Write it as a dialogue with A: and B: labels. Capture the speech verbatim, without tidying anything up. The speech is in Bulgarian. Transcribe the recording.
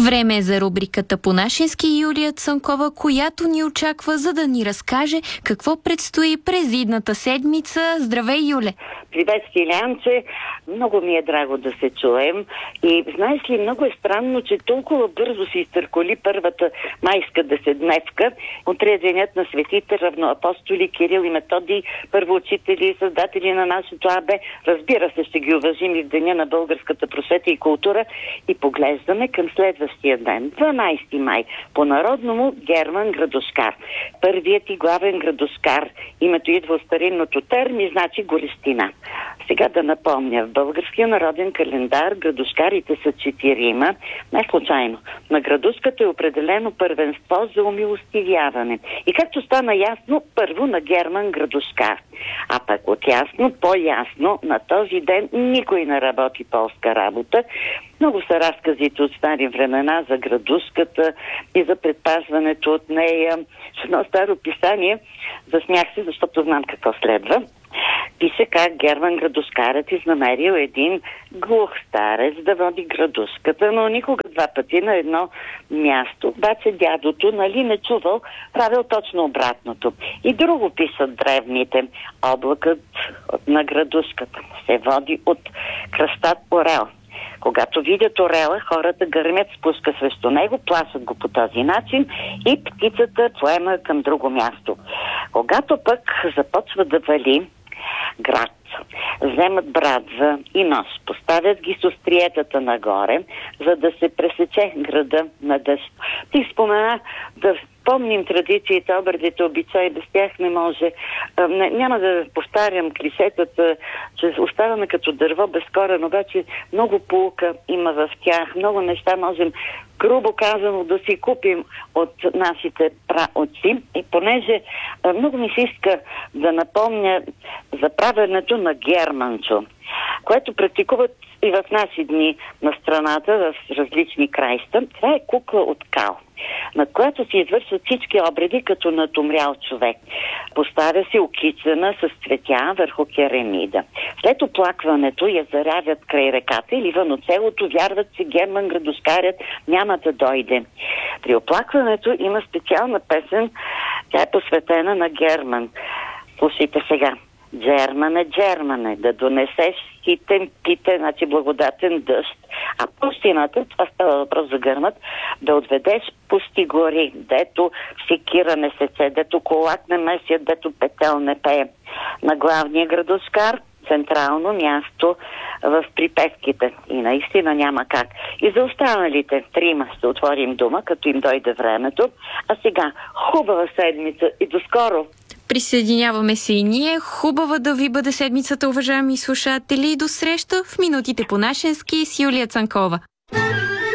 A: Време е за рубриката по нашински Юлия Цанкова, която ни очаква, за да ни разкаже какво предстои през идната седмица. Здравей, Юле!
B: Привет, Стилянче! Много ми е драго да се чуем. И знаеш ли, много е странно, че толкова бързо си изтърколи първата майска деседневка. Утре е денят на светите равноапостоли Кирил и Методий, първоучители и създатели на нашето АБ. Разбира се, ще ги уважим и в деня на българската просвета и култура. И поглеждаме към следващия ден, дванайсети май, по-народному Герман Градускар. Първият и главен градускар. Името идва от старинното терми, значи горещина. Сега да напомня, в българския народен календар градускарите са четирима, не случайно. На градуската е определено първенство за умилостивяване. И както стана ясно, първо на Герман Градускар. А пък от ясно, по-ясно, на този ден никой не работи полска работа. Много са разказите от стари времена за градуската и за предпазването от нея. В едно старо писание, засмях се, защото знам какво следва. Пише как Герман Градускарът изнамерил един глух старец да води градуската, но никога два пъти на едно място. Обаче дядото, нали, не чувал, правил точно обратното. И друго пишат древните. Облакът на градуската се води от кръстат орел. Когато видят орела, хората гърмят, спуска срещу него, плашат го по този начин и птицата поема към друго място. Когато пък започва да вали град, вземат брадва и нож, поставят ги с остриетата нагоре, за да се пресече града на дъжд. Ти спомена да помним традициите, обредите, обичаи, без тях не може. Не, няма да повтарям клишетата, че оставаме като дърво без корен, обаче много поука има в тях, много неща можем, грубо казано, да си купим от нашите праотци. И понеже много ми се иска да напомня за правенето на германчо, което практикуват и в наши дни на страната, в различни краища. Това е кукла от кал, над която се извършват всички обреди като над умрял човек. Поставя се окичена с цветя върху керамида. След оплакването я заряват край реката или вън от селото, вярват, че Герман Градускарят няма да дойде. При оплакването има специална песен, тя е посветена на Герман. Слушайте сега. Джермане, Джермане, да донесеш ситен, питен, значи благодатен дъжд, а пустината, това става въпрос за гърмът, да отведеш пусти гори, дето секира не сече, дето колак не месят, дето петел не пее. На главния градускар централно място в припевките. И наистина няма как. И за останалите трима ще отворим дума, като им дойде времето. А сега хубава седмица и до скоро!
A: Присъединяваме се и ние. Хубава да ви бъде седмицата, уважаеми слушатели. До среща в минутите по нашенски с Юлия Цанкова.